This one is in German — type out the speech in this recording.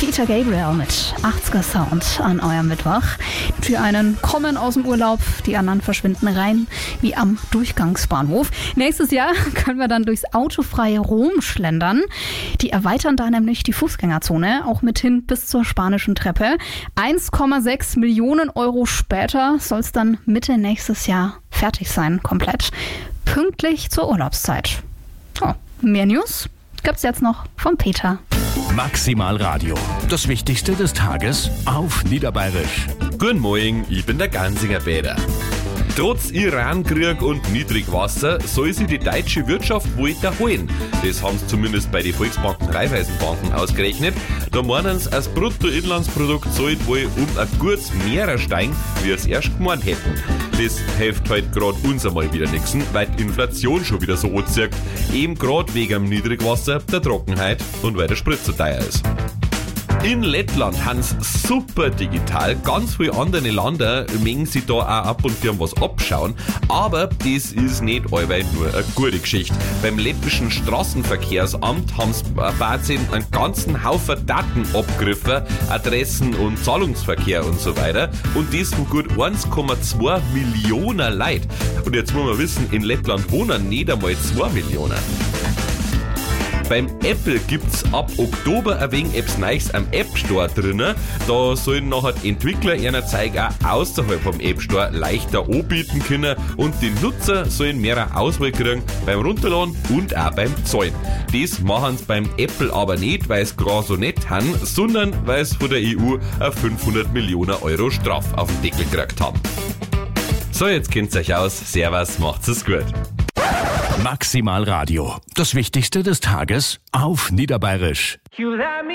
Peter Gabriel mit 80er Sound an eurem Mittwoch. Die einen kommen aus dem Urlaub, die anderen verschwinden rein, wie am Durchgangsbahnhof. Nächstes Jahr können wir dann durchs autofreie Rom schlendern. Die erweitern da nämlich die Fußgängerzone, auch mithin bis zur Spanischen Treppe. 1,6 Millionen Euro später soll es dann Mitte nächstes Jahr fertig sein, komplett. Pünktlich zur Urlaubszeit. Oh, mehr News gibt's jetzt noch vom Peter. Maximal Radio. Das Wichtigste des Tages auf Niederbayerisch. Guten Morgen, ich bin der Gansinger Bäder. Trotz Irankrieg und Niedrigwasser soll sich die deutsche Wirtschaft wohl erholen. Das haben sie zumindest bei den Volksbanken Raiffeisenbanken ausgerechnet. Da meinen sie, das Bruttoinlandsprodukt soll wohl um ein gutes mehr steigen, wie wir es erst gemeint hätten. Das hilft halt gerade uns einmal wieder nix, weil die Inflation schon wieder so anzieht. Eben gerade wegen dem Niedrigwasser, der Trockenheit und weil der Sprit so teuer ist. In Lettland haben sie super digital. Ganz viele andere Länder mögen sich da auch ab und zu was abschauen. Aber das ist nicht allweil nur eine gute Geschichte. Beim lettischen Straßenverkehrsamt haben sie einen ganzen Haufen Daten abgegriffen, Adressen und Zahlungsverkehr und so weiter. Und das von gut 1,2 Millionen Leuten. Und jetzt muss man wissen, in Lettland wohnen nicht einmal 2 Millionen. Beim Apple gibt's ab Oktober ein wenig Apps Neues am App Store drinnen. Da sollen nachher die Entwickler ihren Zeug auch außerhalb vom App Store leichter anbieten können und die Nutzer sollen mehr Auswahl kriegen beim Runterladen und auch beim Zahlen. Das machen sie beim Apple aber nicht, weil es gerade so nicht haben, sondern weil es von der EU eine 500 Millionen Euro Strafe auf den Deckel gekriegt haben. So, jetzt kennt's euch aus. Servus, macht's es gut. Maximal Radio. Das Wichtigste des Tages auf Niederbayerisch.